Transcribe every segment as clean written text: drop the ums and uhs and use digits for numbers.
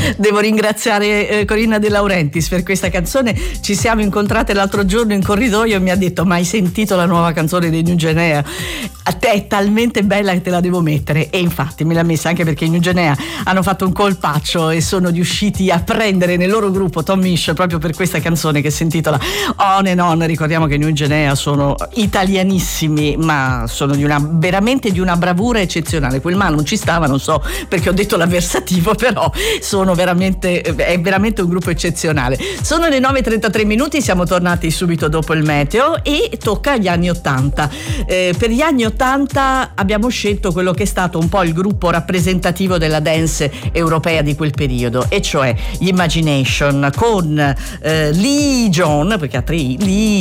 Devo ringraziare Corinna De Laurentiis per questa canzone. Ci siamo incontrate l'altro giorno in corridoio e mi ha detto: ma hai sentito la nuova canzone dei New Guinea? A te è talmente bella che te la devo mettere. E infatti me l'ha messa, anche perché i New Guinea hanno fatto un colpaccio e sono riusciti a prendere nel loro gruppo Tom Misch proprio per questa canzone che si intitola On and On. Ricordiamo che i New Guinea sono italianissimi, ma sono veramente di una bravura eccezionale. Quel ma non ci stava, non so perché ho detto l'avversativo, però è veramente un gruppo eccezionale. Sono le 9:33, siamo tornati subito dopo il meteo e tocca agli anni 80. Per gli anni 80 abbiamo scelto quello che è stato un po' il gruppo rappresentativo della dance europea di quel periodo, e cioè gli Imagination, con Lee John, perché ha Lee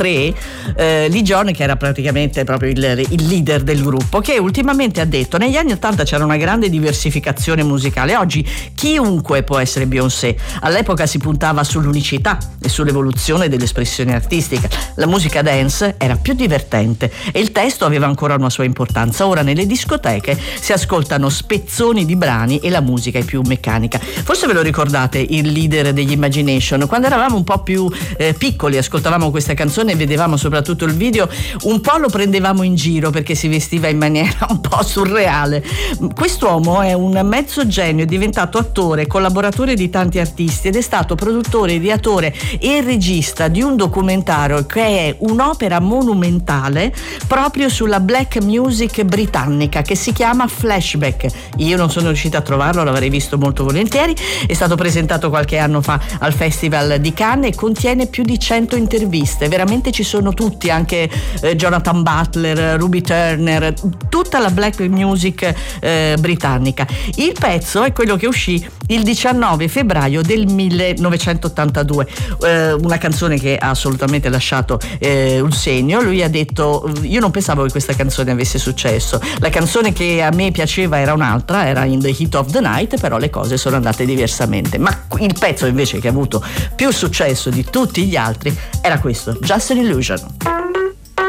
John, che era praticamente proprio il leader del gruppo, che ultimamente ha detto: negli anni 80 c'era una grande diversificazione musicale, oggi chiunque può essere Beyoncé. All'epoca si puntava sull'unicità e sull'evoluzione dell'espressione artistica. La musica dance era più divertente e il testo aveva ancora una sua importanza. Ora nelle discoteche si ascoltano spezzoni di brani e la musica è più meccanica. Forse ve lo ricordate il leader degli Imagination? Quando eravamo un po' più piccoli, ascoltavamo questa canzone e vedevamo soprattutto il video, un po' lo prendevamo in giro perché si vestiva in maniera un po' surreale. Quest'uomo è un mezzo genio, è diventato attore, collaboratore di tanti artisti ed è stato produttore, ideatore e regista di un documentario che è un'opera monumentale proprio sulla black music britannica, che si chiama Flashback. Io non sono riuscita a trovarlo, l'avrei visto molto volentieri. È stato presentato qualche anno fa al Festival di Cannes e contiene più di 100 interviste. Veramente ci sono tutti, anche Jonathan Butler, Ruby Turner, tutta la black music britannica. Il pezzo è quello che uscì il 19 febbraio del 1982, una canzone che ha assolutamente lasciato un segno. Lui ha detto: io non pensavo che questa canzone avesse successo, la canzone che a me piaceva era un'altra, era In the Heat of the Night, però le cose sono andate diversamente. Ma il pezzo invece che ha avuto più successo di tutti gli altri era questo, Just an Illusion.